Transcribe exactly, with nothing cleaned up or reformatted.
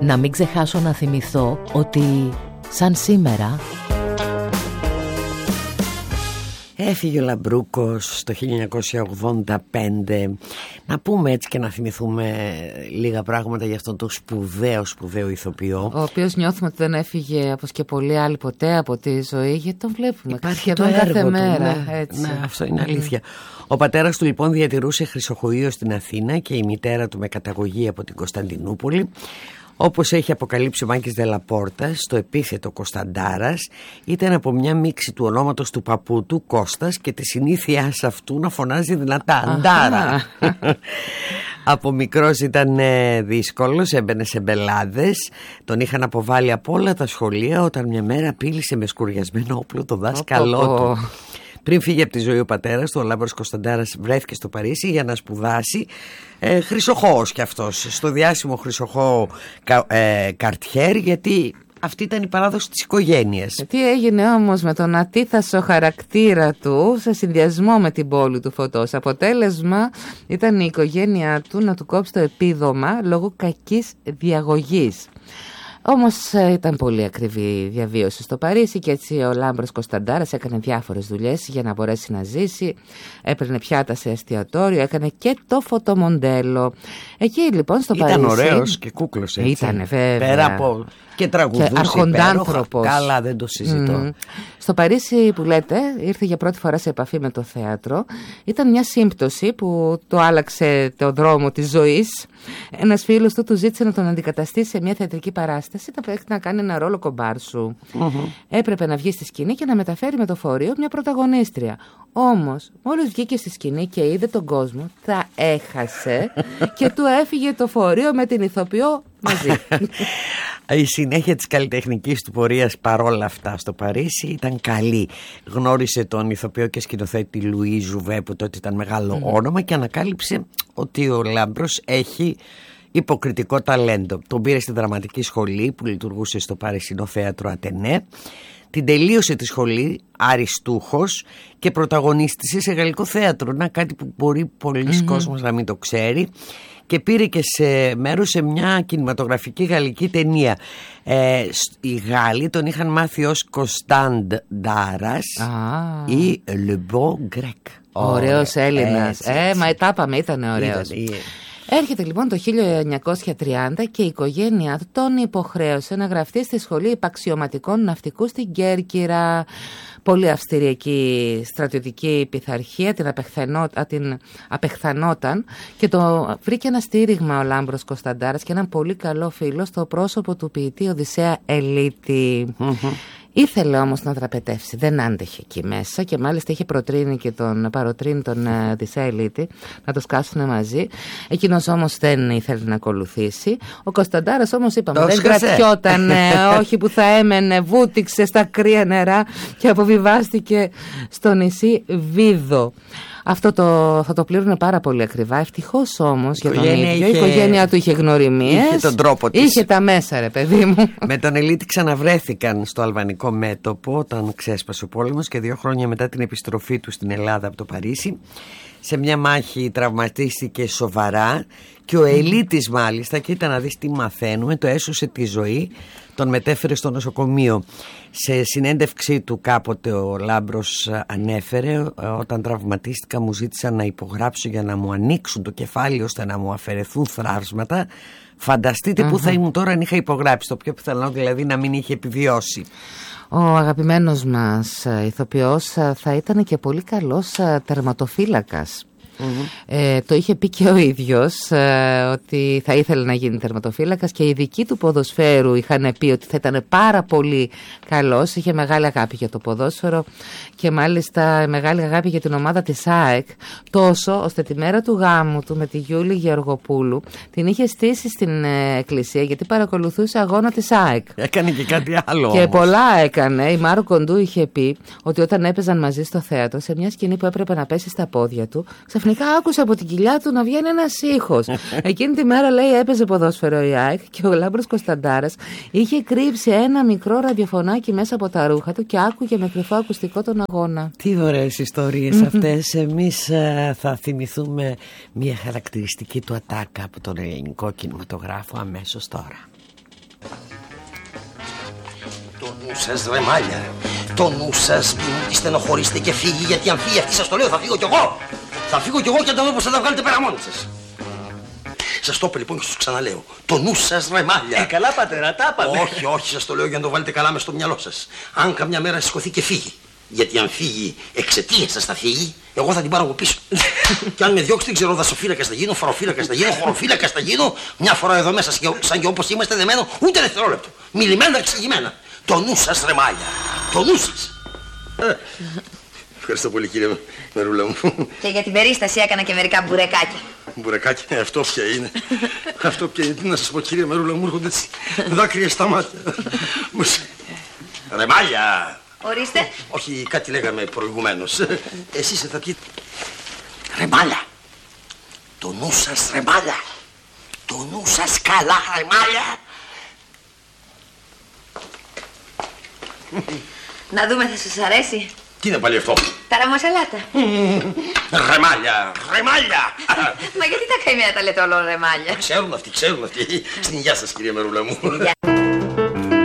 Να μην ξεχάσω να θυμηθώ ότι σαν σήμερα έφυγε ο Λαμπρούκος το χίλια εννιακόσια ογδόντα πέντε. Να πούμε έτσι και να θυμηθούμε λίγα πράγματα για αυτόν τον σπουδαίο σπουδαίο ηθοποιό, ο οποίος νιώθουμε ότι δεν έφυγε όπως και πολλοί άλλοι ποτέ από τη ζωή, γιατί τον βλέπουμε υπάρχει το κάθε έργο μέρα του, ναι, έτσι. Ναι, αυτό είναι αλήθεια. mm. Ο πατέρας του λοιπόν διατηρούσε χρυσοχοείο στην Αθήνα και η μητέρα του με καταγωγή από την Κωνσταντινούπολη. Όπως έχει αποκαλύψει ο Μάκης Δελαπόρτας, το επίθετο Κωνσταντάρας ήταν από μια μίξη του ονόματος του παππού του Κώστας και τη συνήθειας αυτού να φωνάζει δυνατά Αντάρα. Από μικρός ήταν δύσκολος, έμπαινε σε μπελάδες, τον είχαν αποβάλει από όλα τα σχολεία όταν μια μέρα απείλησε με σκουριασμένο όπλο το δάσκαλό του. Πριν φύγει από τη ζωή ο πατέρας του, ο Λάμπρος Κωνσταντάρας βρέθηκε στο Παρίσι για να σπουδάσει ε, χρυσοχώος κι αυτός, στο διάσημο χρυσοχώο ε, Καρτιέρ, γιατί αυτή ήταν η παράδοση της οικογένειας. Τι έγινε όμως με τον ατίθασο χαρακτήρα του σε συνδυασμό με την πόλη του Φωτός? Αποτέλεσμα ήταν η οικογένειά του να του κόψει το επίδομα λόγω κακής διαγωγής. Όμως ήταν πολύ ακριβή η διαβίωση στο Παρίσι και έτσι ο Λάμπρος Κωνσταντάρας έκανε διάφορες δουλειές για να μπορέσει να ζήσει. Έπαιρνε πιάτα σε εστιατόριο, έκανε και το φωτομοντέλο. Εκεί λοιπόν στο ήταν Παρίσι... Ήταν ωραίος και κούκλος έτσι. Ήτανε βέβαια. Πέρα από... και τραγουδούσε αρχοντάνθρωπος. Καλά, δεν το συζητώ. Mm. Στο Παρίσι που λέτε ήρθε για πρώτη φορά σε επαφή με το θέατρο. Ήταν μια σύμπτωση που το άλλαξε το δρόμο της ζωής. Ένας φίλος του του ζήτησε να τον αντικαταστήσει σε μια θεατρική παράσταση, να κάνει ένα ρόλο κομπάρσου. Mm-hmm. Έπρεπε να βγει στη σκηνή και να μεταφέρει με το φορείο μια πρωταγωνίστρια. Όμως, μόλις βγήκε στη σκηνή και είδε τον κόσμο, τα έχασε και του έφυγε το φορείο με την ηθοποιό μαζί. Η συνέχεια της καλλιτεχνικής του πορείας παρόλα αυτά στο Παρίσι ήταν καλή. Γνώρισε τον ηθοποιό και σκηνοθέτη Λουί Ζουβέ, που τότε ήταν μεγάλο mm. όνομα, και ανακάλυψε ότι ο Λάμπρος έχει υποκριτικό ταλέντο. Τον πήρε στη δραματική σχολή που λειτουργούσε στο Παρισινό Θέατρο Ατενέ. Την τελείωσε τη σχολή αριστούχος και πρωταγωνίστησε σε γαλλικό θέατρο. Να, κάτι που μπορεί πολλοί mm-hmm. κόσμος να μην το ξέρει. Και πήρε και σε μέρος σε μια κινηματογραφική γαλλική ταινία. Ε, οι Γάλλοι τον είχαν μάθει ως Κωνσταντ Ντάρας ah. ή Le Beau Grec. Ωραίος Έλληνας. Έτσι, έτσι. Ε, μα τα είπαμε, ήταν ωραίος. Ήταν, Έρχεται λοιπόν το χίλια εννιακόσια τριάντα και η οικογένειά του τον υποχρέωσε να γραφτεί στη Σχολή Υπαξιωματικών Ναυτικού στην Κέρκυρα. Πολύ αυστηρή εκεί στρατιωτική πειθαρχία, την, την απεχθανόταν και το βρήκε ένα στήριγμα ο Λάμπρος Κωνσταντάρας και έναν πολύ καλό φίλο στο πρόσωπο του ποιητή Οδυσσέα Ελίτη. Mm-hmm. Ήθελε όμως να δραπετεύσει, δεν άντεχε εκεί μέσα και μάλιστα είχε προτρίνει και τον παροτρύνει τον Οδυσσέα Ελίτη να το σκάσουν μαζί. Εκείνος όμως δεν ήθελε να ακολουθήσει. Ο Κωνσταντάρας όμως είπαμε το δεν κρατιόταν, όχι που θα έμενε, βούτυξε στα κρύα νερά και αποβιβάστηκε στο νησί Βίδο. Αυτό το, θα το πλήρωνε πάρα πολύ ακριβά. Ευτυχώς όμως για τον ίδιο είχε... η οικογένειά του είχε γνωριμίες. Είχε τον τρόπο της. Είχε τα μέσα, ρε παιδί μου. Με τον Ελίτη ξαναβρέθηκαν στο αλβανικό μέτωπο όταν ξέσπασε ο πόλεμος και δύο χρόνια μετά την επιστροφή του στην Ελλάδα από το Παρίσι. Σε μια μάχη τραυματίστηκε σοβαρά και ο Ελίτης μάλιστα, και ήταν να δεις τι μαθαίνουμε, το έσωσε τη ζωή, τον μετέφερε στο νοσοκομείο. Σε συνέντευξή του κάποτε ο Λάμπρος ανέφερε, όταν τραυματίστηκα μου ζήτησαν να υπογράψω για να μου ανοίξουν το κεφάλι ώστε να μου αφαιρεθούν θράψματα. Φανταστείτε uh-huh. που θα ήμουν τώρα αν είχα υπογράψει, το πιο πιθανό δηλαδή να μην είχε επιβιώσει. Ο αγαπημένος μας ηθοποιός θα ήταν και πολύ καλός τερματοφύλακας. Mm-hmm. Ε, το είχε πει και ο ίδιος ε, ότι θα ήθελε να γίνει τερματοφύλακας και οι ειδικοί του ποδοσφαίρου είχαν πει ότι θα ήταν πάρα πολύ καλός. Είχε μεγάλη αγάπη για το ποδόσφαιρο και μάλιστα μεγάλη αγάπη για την ομάδα της ΑΕΚ, τόσο ώστε τη μέρα του γάμου του με τη Γιούλη Γεωργοπούλου την είχε στήσει στην ε, εκκλησία γιατί παρακολουθούσε αγώνα της ΑΕΚ. Έκανε και κάτι άλλο και όμως. πολλά έκανε. Η Μάρο Κοντού είχε πει ότι όταν έπαιζαν μαζί στο θέατρο, σε μια σκηνή που έπρεπε να πέσει στα πόδια του, ξαφνικά άκουσε από την κοιλιά του να βγαίνει ένας ήχος. Εκείνη τη μέρα, λέει, έπαιζε ποδόσφαιρο η ΑΕΚ και ο Λάμπρος Κωνσταντάρας είχε κρύψει ένα μικρό ραδιοφωνάκι μέσα από τα ρούχα του και άκουγε με κρυφό ακουστικό τον αγώνα. Τι ωραίες ιστορίες αυτές. Εμείς uh, θα θυμηθούμε μια χαρακτηριστική του ατάκα από τον ελληνικό κινηματογράφο αμέσως τώρα. νου σας ρε μάλια. Το νου σας μην στενοχωρήσετε και φύγει, γιατί αν φύγει αυτή σας το λέω θα φύγω κι εγώ. Θα φύγω κι εγώ και θα δω πως θα τα βγάλετε πέρα μόνοι σας. Σας το είπα λοιπόν και σας ξαναλέω. Το νου σας ρε μάλια. Ε, καλά πατέρα, τα είπατε. Όχι, όχι, σας το λέω για να το βάλετε καλά μες στο μυαλό σας. Αν καμιά μέρα σηκωθεί και φύγει. Γιατί αν φύγει εξαιτίας σας θα φύγει, εγώ θα την πάρω από πίσω. Και αν με διώξετε, ξέρω, δασοφύλακας θα γίνω, φοροφύλακας θα γίνω, χωροφύλακας θα γίνω. Μια φορά εδώ μέσα, σαν και όπως είμαστε δεμένο, ούτε δευτερόλεπτο. Μιλημένα, εξηγημένα. Το νου σας ρε μάλια. Το νου σας. Ευχαριστώ πολύ κύριε Μερούλα μου. Και για την περίσταση έκανα και μερικά μπουρεκάκια. Μπουρεκάκια, αυτό ποια είναι. Αυτό ποια είναι. Τι να σας πω κύριε Μερούλα μου, έρχονται έτσι δάκρυα στα μάτια. Ρε μάλια. Ορίστε. Όχι, κάτι λέγαμε προηγουμένως. Εσείς θα πείτε. Ρε μάλια. Το νου σας ρε μάλια. Το νου σας καλά ρε μάλια. Να δούμε, θα σας αρέσει. Τι είναι πάλι αυτό? Τα ραμοσαλάτα. Ρεμάλια, ρεμάλια. Μα γιατί τα καημένα τα λέτε όλο ρεμάλια? Ξέρουν αυτοί, ξέρουν αυτοί. Στην υγεία σας κυρία Μερούλα μου.